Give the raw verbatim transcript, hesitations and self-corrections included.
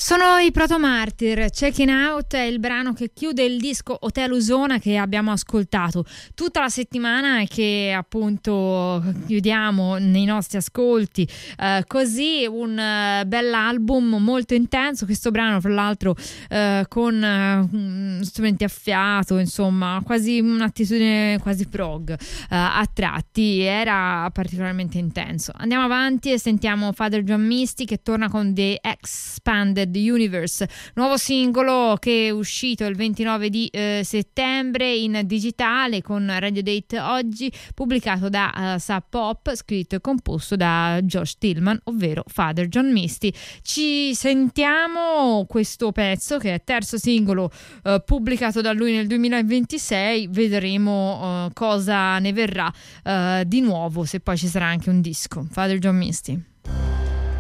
Sono i Proto Martyr. Checking Out è il brano che chiude il disco Hotel Usona che abbiamo ascoltato tutta la settimana e che appunto chiudiamo nei nostri ascolti. Uh, così un uh, bell'album molto intenso. Questo brano, fra l'altro, uh, con uh, strumenti a fiato, insomma, quasi un'attitudine quasi prog uh, a tratti. Era particolarmente intenso. Andiamo avanti e sentiamo Father John Misty che torna con The Expanded Universe, nuovo singolo che è uscito il ventinove di eh, settembre in digitale con Radio Date oggi, pubblicato da uh, Sub Pop, scritto e composto da Josh Tillman, ovvero Father John Misty. Ci sentiamo questo pezzo che è terzo singolo uh, pubblicato da lui nel duemilaventisei, vedremo uh, cosa ne verrà uh, di nuovo, se poi ci sarà anche un disco. Father John Misty.